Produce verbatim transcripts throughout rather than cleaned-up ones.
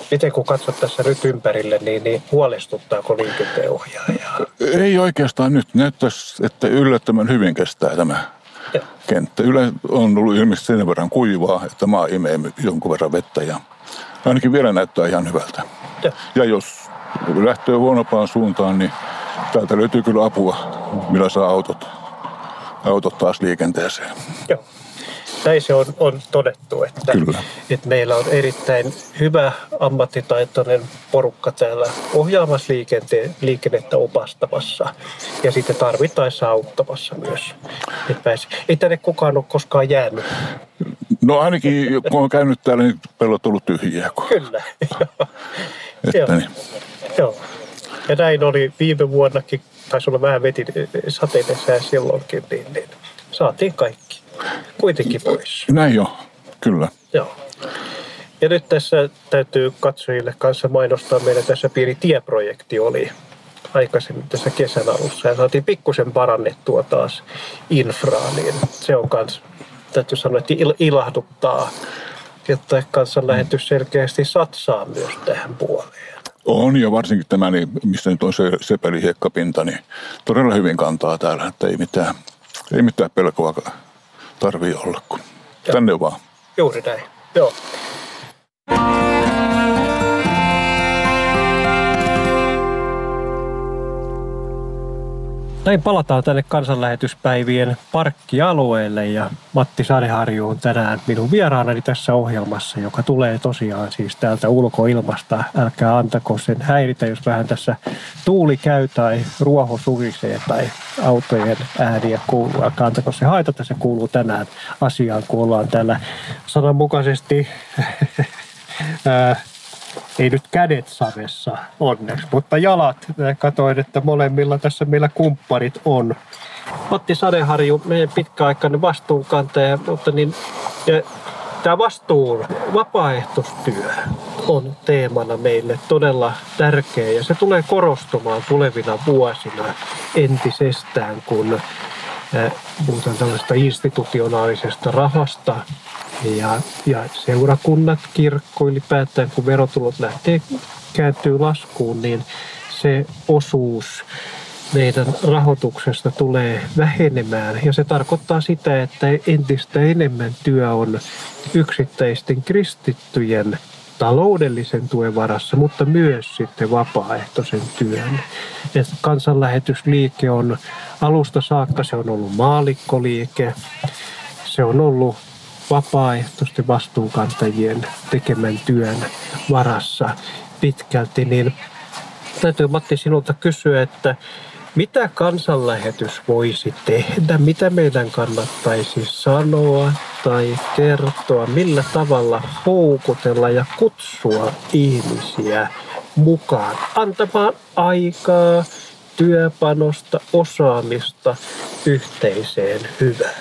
Miten kun katsot tässä nyt ympärille, niin, niin huolestuttaako liikenteenohjaajaa? Ei oikeastaan nyt. Näyttäisi, että yllättävän hyvin kestää tämä ja. kenttä. Yle on ollut ilmeisesti sen verran kuivaa, että maa imee jonkun verran vettä ja ainakin vielä näyttää ihan hyvältä. Ja, ja jos lähtee huonompaan suuntaan, niin täältä löytyy kyllä apua, millä saa autot, autot taas liikenteeseen. Joo. Näin se on, on todettu, että, että meillä on erittäin hyvä ammattitaitoinen porukka täällä ohjaamassa liikennettä opastamassa ja sitten tarvittaessa auttamassa myös. Ei tänne kukaan ole koskaan jäänyt. No ainakin kun on käynyt täällä, niin pellot on ollut tyhjiä. Kyllä, joo. Että niin. Joo. Ja näin oli viime vuonnakin, taisi olla vähän vetin sateinen sää silloinkin, niin, niin saatiin kaikki kuitenkin pois. Näin jo, kyllä. Joo. Ja nyt tässä täytyy katsojille kanssa mainostaa, meillä tässä pieni tieprojekti oli aikaisemmin tässä kesän alussa ja saatiin pikkusen parannettua taas infraa, niin se on kans, täytyy sanoa, että ilahduttaa, että kansanlähetys selkeästi satsaa myös tähän puoleen. On ja varsinkin tämä, niin missä nyt on se sepelihiekkapinta, niin todella hyvin kantaa täällä, että ei mitään, ei mitään pelkoa tarvii olla, kun tänne vaan. Juuri näin, joo. Näin palataan tänne kansanlähetyspäivien parkkialueelle ja Matti Sadeharju on tänään minun vieraanani tässä ohjelmassa, joka tulee tosiaan siis täältä ulkoilmasta. Älkää antako sen häiritä, jos vähän tässä tuuli käy tai ruoho surisee tai autojen ääniä kuuluu. Älkää antako se haitata, se kuuluu tänään asiaan, kun ollaan täällä sananmukaisesti ei nyt kädet savessa onneksi, mutta jalat. Katoin, että molemmilla tässä meillä kumpparit on. Matti Sadeharju, meidän pitkäaikainen vastuunkantaja, mutta niin, tämä vastuun vapaaehtoistyö on teemana meille todella tärkeä ja se tulee korostumaan tulevina vuosina entisestään, kun puhutaan tällaista institutionaalisesta rahasta. Ja, ja seurakunnat, kirkko ylipäätään, kun verotulot lähtee kääntyy laskuun, niin se osuus meidän rahoituksesta tulee vähenemään. Ja se tarkoittaa sitä, että entistä enemmän työ on yksittäisten kristittyjen taloudellisen tuen varassa, mutta myös sitten vapaaehtoisen työn. Et kansanlähetysliike on alusta saakka, se on ollut maallikkoliike, se on ollut vapaaehtoisten vastuunkantajien tekemän työn varassa pitkälti, niin täytyy Matti sinulta kysyä, että mitä kansanlähetys voisi tehdä, mitä meidän kannattaisi sanoa tai kertoa, millä tavalla houkutella ja kutsua ihmisiä mukaan antamaan aikaa, työpanosta, osaamista yhteiseen hyvään.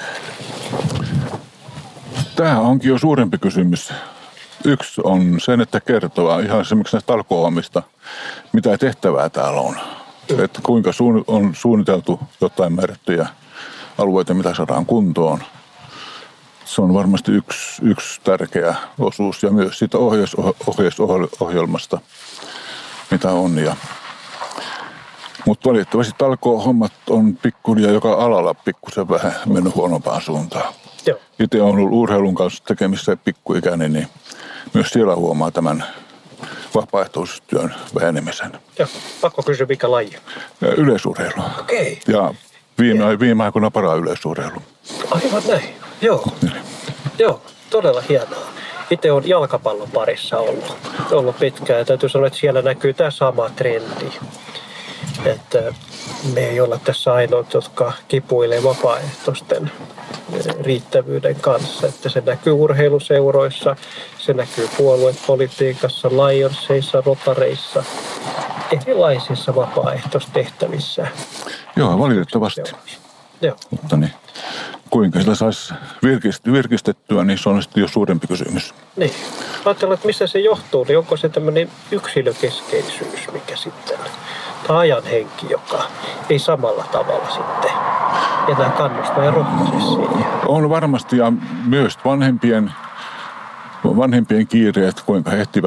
Tämä onkin jo suurempi kysymys. Yksi on sen, että kertoo ihan esimerkiksi näistä talkoohommista, mitä tehtävää täällä on. Mm. Että kuinka on suunniteltu jotain määrättyjä alueita, mitä saadaan kuntoon. Se on varmasti yksi, yksi tärkeä osuus ja myös siitä ohjeis, ohjeisohjelmasta, mitä on. Ja, mutta valitettavasti talkoohommat on pikkulia joka alalla pikkusen vähän mennyt huonompaan suuntaan. Joo. Itse olen ollut urheilun kanssa tekemissä pikkuikäinen, niin myös siellä huomaa tämän vapaaehtoistyön vähenemisen. Joo. Pakko kysyä, mikä laji? Yleisurheilu. Okei. Ja viime, viime aikoina para-yleisurheilu. Aivan näin. Joo. Niin. Joo, todella hienoa. Itse olen jalkapallon parissa ollut, ollut pitkään ja täytyy sanoa, että siellä näkyy tämä sama trendi. Että me ei olla tässä ainoat, jotka kipuilee vapaaehtoisten riittävyyden kanssa. Että se näkyy urheiluseuroissa, se näkyy puoluepolitiikassa, Lionsseissa, Rotareissa, erilaisissa vapaaehtoistehtävissä. Joo, valitettavasti. Joo. Mutta niin, kuinka sitä saisi virkistettyä, niin se on sitten jo suurempi kysymys. Niin. Ajatellaan, että mistä se johtuu, niin onko se tämmöinen yksilökeskeisyys, mikä sitten, tai ajan henki, joka ei samalla tavalla sitten enää kannusta ja rohkaise siihen. On varmasti ja myös vanhempien, vanhempien kiireet, kuinka he ehtivät